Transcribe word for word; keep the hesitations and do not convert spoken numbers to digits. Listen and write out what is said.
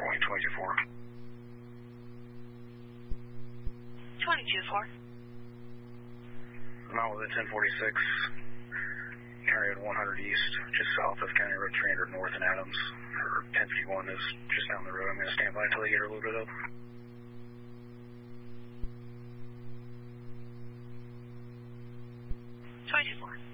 Point twenty-two four. twenty-two four. I'm out with a ten forty-six. Area one hundred east, just south of County Road three hundred north in Adams. Or ten fifty-one is just down the road. I'm going to stand by until they get her loaded up. twenty-two four.